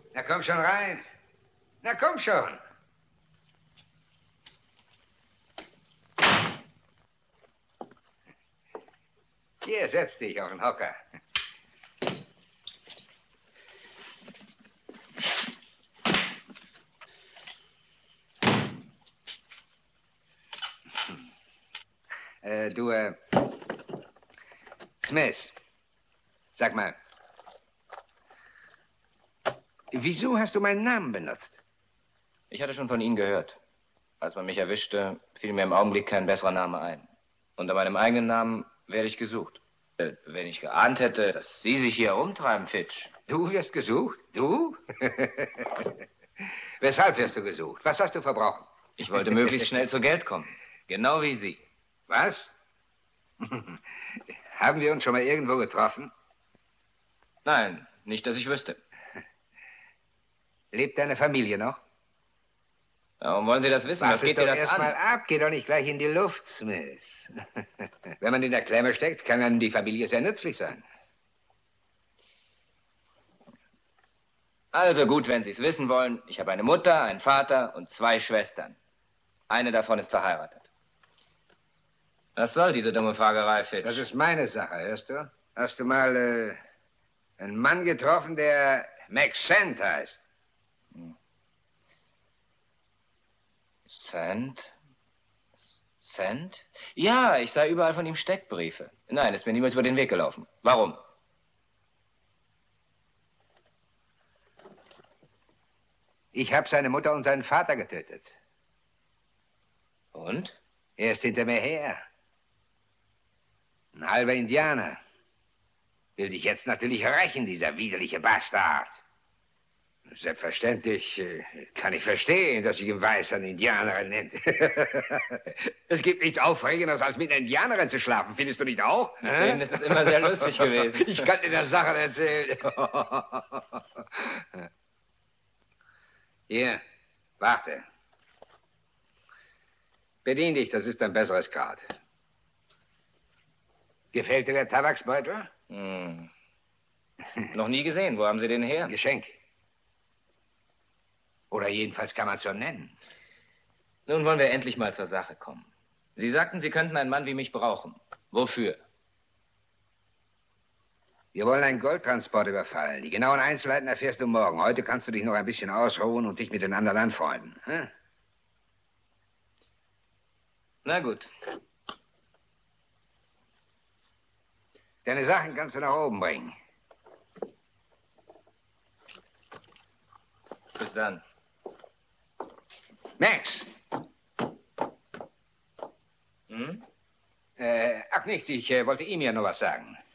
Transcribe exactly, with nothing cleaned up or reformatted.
Na, komm schon rein. Na, komm schon. Hier, setz dich auf den Hocker. Äh, du, äh, Smith, sag mal, wieso hast du meinen Namen benutzt? Ich hatte schon von Ihnen gehört. Als man mich erwischte, fiel mir im Augenblick kein besserer Name ein. Unter meinem eigenen Namen werde ich gesucht. Äh, wenn ich geahnt hätte, dass Sie sich hier herumtreiben, Fitch. Du wirst gesucht? Du? Weshalb wirst du gesucht? Was hast du verbrochen? Ich wollte möglichst schnell zu Geld kommen. Genau wie Sie. Was? Haben wir uns schon mal irgendwo getroffen? Nein, nicht, dass ich wüsste. Lebt deine Familie noch? Warum wollen Sie das wissen? Was Was geht ist Sie doch das erst an? mal ab? Geh doch nicht gleich in die Luft, Smith. Wenn man in der Klemme steckt, kann einem die Familie sehr nützlich sein. Also gut, wenn Sie es wissen wollen. Ich habe eine Mutter, einen Vater und zwei Schwestern. Eine davon ist verheiratet. Was soll diese dumme Fragerei, Fitch? Das ist meine Sache, hörst du? Hast du mal äh, einen Mann getroffen, der Max Sand heißt? Hm. Sand? Sand? Ja, ich sah überall von ihm Steckbriefe. Nein, ist mir niemals über den Weg gelaufen. Warum? Ich habe seine Mutter und seinen Vater getötet. Und? Er ist hinter mir her. Ein halber Indianer. Will sich jetzt natürlich rächen, dieser widerliche Bastard. Selbstverständlich äh, kann ich verstehen, dass sich ein Weißer eine Indianerin nennt. Es gibt nichts Aufregenderes, als mit einer Indianerin zu schlafen. Findest du nicht auch? Mit denen ist es immer sehr lustig gewesen. Ich kann dir das Sachen erzählen. Hier, warte. Bedien dich, das ist ein besseres Grad. Gefällt dir der Tabaksbeutel? Hm. Noch nie gesehen. Wo haben Sie den her? Ein Geschenk. Oder jedenfalls kann man es so nennen. Nun wollen wir endlich mal zur Sache kommen. Sie sagten, Sie könnten einen Mann wie mich brauchen. Wofür? Wir wollen einen Goldtransport überfallen. Die genauen Einzelheiten erfährst du morgen. Heute kannst du dich noch ein bisschen ausruhen und dich mit den anderen anfreunden. Hm? Na gut. Deine Sachen kannst du nach oben bringen. Bis dann. Max! Hm? Äh, ach nichts, ich äh, wollte ihm ja nur was sagen.